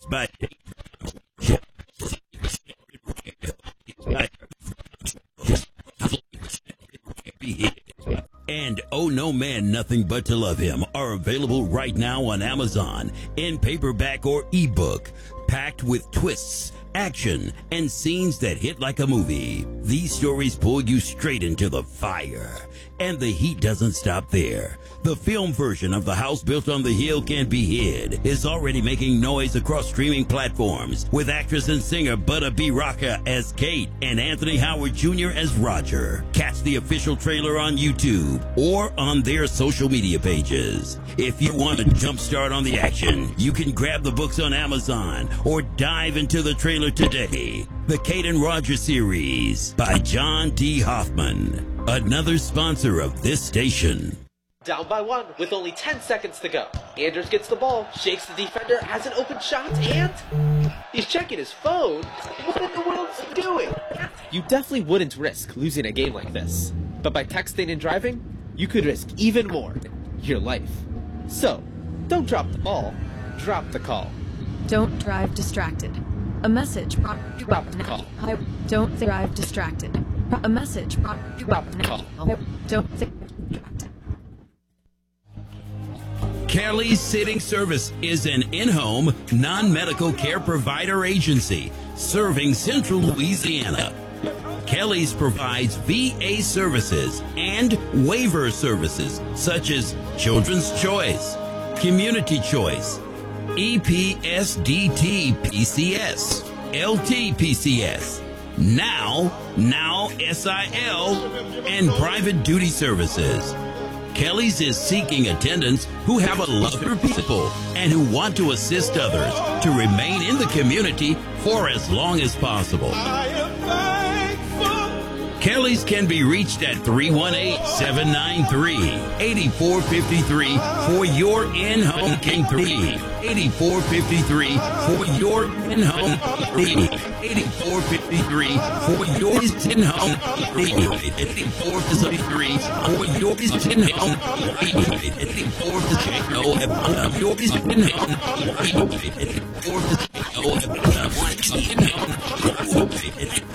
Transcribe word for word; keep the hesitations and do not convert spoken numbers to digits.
by and Oh No Man, Nothing But to Love Him are available right now on Amazon in paperback or ebook, packed with twists, action, and scenes that hit like a movie. These stories pull you straight into the fire. And the heat doesn't stop there. The film version of The House Built on the Hill Can't Be Hid is already making noise across streaming platforms, with actress and singer Buddha B. Rocca as Kate and Anthony Howard Junior as Roger. Catch the official trailer on YouTube or on their social media pages. If you want to jumpstart on the action, you can grab the books on Amazon or dive into the trailer today. The Kate and Roger series by John T. Hoffman. Another sponsor of this station. Down by one with only ten seconds to go. Anders gets the ball, shakes the defender, has an open shot, and he's checking his phone. What in the world is he doing? You definitely wouldn't risk losing a game like this. But by texting and driving, you could risk even more. Your life. So, don't drop the ball, drop the call. Don't drive distracted. A message brought you Drop up the call. now. Don't drive distracted. A message brought you Drop up the now. call. Don't think distracted. Kelly's Sitting Service is an in-home, non-medical care provider agency serving Central Louisiana. Kelly's provides V A services and waiver services such as Children's Choice, Community Choice, E P S D T P C S, L T P C S, Now, Now S I L, and private duty services. Kelly's is seeking attendants who have a love for people and who want to assist others to remain in the community for as long as possible. Kelly's can be reached at three one eight, seven nine three, eight four five three for your in-home King three. eight four five three for your in-home three. eight four five three for your in-home three. eight four five three for your in-home three. eight four five three for your in-home three. eight four five three